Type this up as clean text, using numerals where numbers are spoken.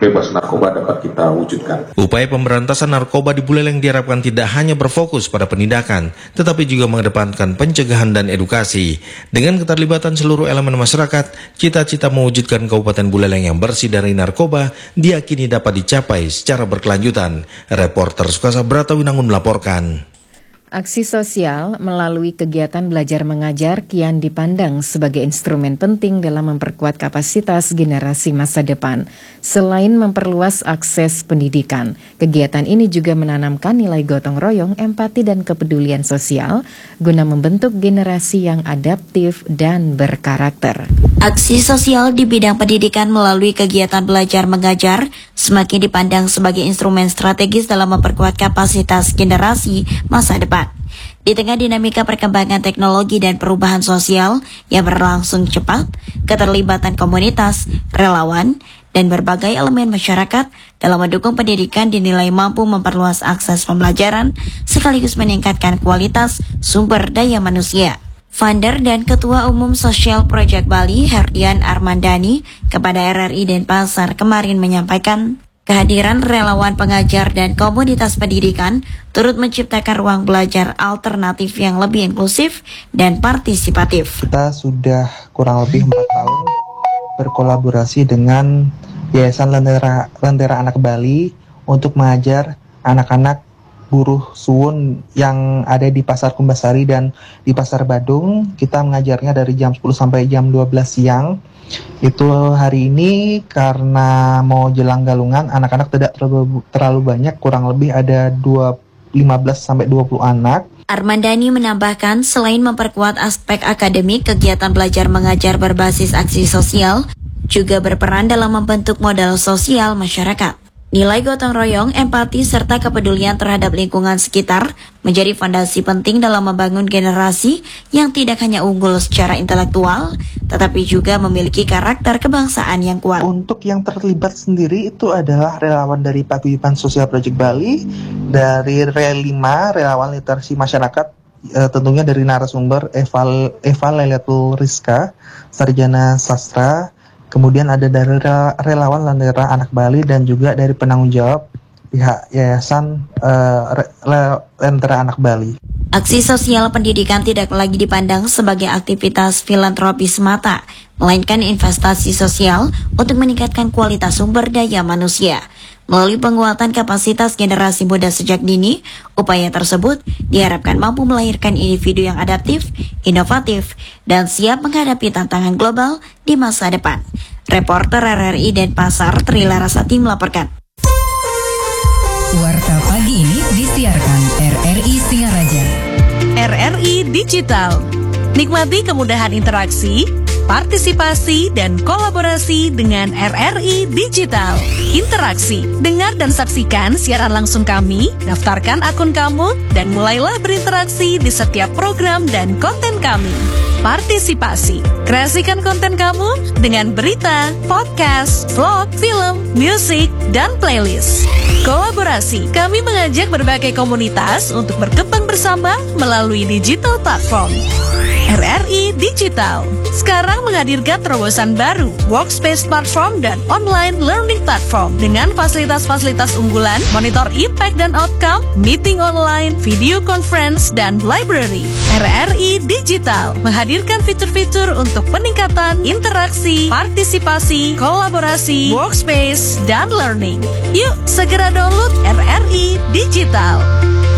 bebas narkoba dapat kita wujudkan. Upaya pemberantasan narkoba di Buleleng diharapkan tidak hanya berfokus pada penindakan, tetapi juga mengedepankan pencegahan dan edukasi. Dengan keterlibatan seluruh elemen masyarakat, cita-cita mewujudkan Kabupaten Buleleng yang bersih dari narkoba diyakini dapat dicapai secara berkelanjutan. Reporter Sukasa Bratawinangun melaporkan. Aksi sosial melalui kegiatan belajar mengajar kian dipandang sebagai instrumen penting dalam memperkuat kapasitas generasi masa depan. Selain memperluas akses pendidikan, kegiatan ini juga menanamkan nilai gotong royong, empati dan kepedulian sosial guna membentuk generasi yang adaptif dan berkarakter. Aksi sosial di bidang pendidikan melalui kegiatan belajar mengajar semakin dipandang sebagai instrumen strategis dalam memperkuat kapasitas generasi masa depan. Di tengah dinamika perkembangan teknologi dan perubahan sosial yang berlangsung cepat, keterlibatan komunitas, relawan, dan berbagai elemen masyarakat dalam mendukung pendidikan dinilai mampu memperluas akses pembelajaran sekaligus meningkatkan kualitas sumber daya manusia. Founder dan Ketua Umum Social Project Bali, Herdian Armandani, kepada RRI Denpasar kemarin menyampaikan, kehadiran relawan pengajar dan komunitas pendidikan turut menciptakan ruang belajar alternatif yang lebih inklusif dan partisipatif. Kita sudah kurang lebih 4 tahun berkolaborasi dengan Yayasan Lentera Anak Bali untuk mengajar anak-anak buruh suwun yang ada di Pasar Kumbasari dan di Pasar Badung. Kita mengajarnya dari jam 10 sampai jam 12 siang. Itu hari ini karena mau jelang galungan, anak-anak tidak terlalu banyak, kurang lebih ada 15 sampai 20 anak. Armandani menambahkan, selain memperkuat aspek akademik, kegiatan belajar mengajar berbasis aksi sosial juga berperan dalam membentuk modal sosial masyarakat. Nilai gotong royong, empati, serta kepedulian terhadap lingkungan sekitar menjadi fondasi penting dalam membangun generasi yang tidak hanya unggul secara intelektual, tetapi juga memiliki karakter kebangsaan yang kuat. Untuk yang terlibat sendiri itu adalah relawan dari Paguyuban Social Project Bali, dari Rel 5, relawan literasi masyarakat, tentunya dari narasumber Eva Leletul Rizka, sarjana sastra. Kemudian ada dari relawan Lentera Anak Bali dan juga dari penanggung jawab pihak Yayasan Lentera Anak Bali. Aksi sosial pendidikan tidak lagi dipandang sebagai aktivitas filantropis semata, melainkan investasi sosial untuk meningkatkan kualitas sumber daya manusia. Melalui penguatan kapasitas generasi muda sejak dini, upaya tersebut diharapkan mampu melahirkan individu yang adaptif, inovatif, dan siap menghadapi tantangan global di masa depan. Reporter RRI Denpasar, Tri Larasati melaporkan. Warta pagi ini disiarkan RRI Singaraja. RRI Digital. Nikmati kemudahan interaksi, partisipasi, dan kolaborasi dengan RRI Digital. Interaksi, dengar dan saksikan siaran langsung kami, daftarkan akun kamu, dan mulailah berinteraksi di setiap program dan konten kami. Partisipasi, kreasikan konten kamu dengan berita, podcast, vlog, film, musik, dan playlist. Kolaborasi, kami mengajak berbagai komunitas untuk berkembang bersama melalui digital platform. RRI Digital sekarang menghadirkan terobosan baru, workspace platform dan online learning platform dengan fasilitas-fasilitas unggulan, monitor impact dan outcome, meeting online, video conference, dan library. RRI Digital menghadirkan fitur-fitur untuk peningkatan interaksi, partisipasi, kolaborasi, workspace, dan learning. Yuk segera download RRI Digital.